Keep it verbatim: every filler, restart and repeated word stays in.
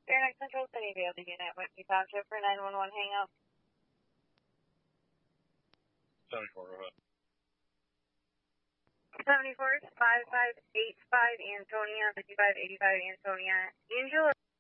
Fairnex Central City Vale unit, Whitney Township for nine one one hang up. seventy-four, go ahead. seventy-four, five five eight five Antonia, fifty-five eighty-five Antonia. Angel